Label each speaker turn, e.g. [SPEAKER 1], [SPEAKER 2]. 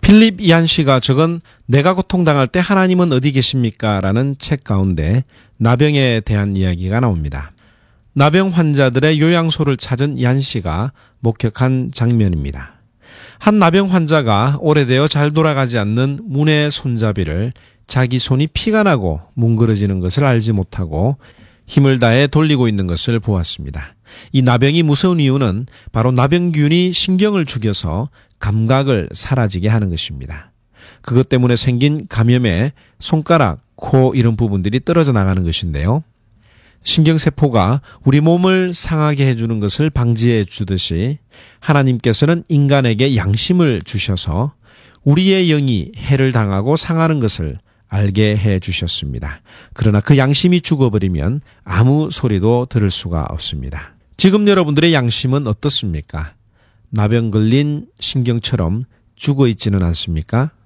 [SPEAKER 1] 필립 이안 씨가 적은 내가 고통당할 때 하나님은 어디 계십니까? 라는 책 가운데 나병에 대한 이야기가 나옵니다. 나병 환자들의 요양소를 찾은 이안 씨가 목격한 장면입니다. 한 나병 환자가 오래되어 잘 돌아가지 않는 문의 손잡이를 자기 손이 피가 나고 뭉그러지는 것을 알지 못하고 힘을 다해 돌리고 있는 것을 보았습니다. 이 나병이 무서운 이유는 바로 나병균이 신경을 죽여서 감각을 사라지게 하는 것입니다. 그것 때문에 생긴 감염에 손가락, 코 이런 부분들이 떨어져 나가는 것인데요. 신경세포가 우리 몸을 상하게 해주는 것을 방지해 주듯이 하나님께서는 인간에게 양심을 주셔서 우리의 영이 해를 당하고 상하는 것을 알게 해 주셨습니다. 그러나 그 양심이 죽어버리면 아무 소리도 들을 수가 없습니다. 지금 여러분들의 양심은 어떻습니까? 나병 걸린 신경처럼 죽어 있지는 않습니까?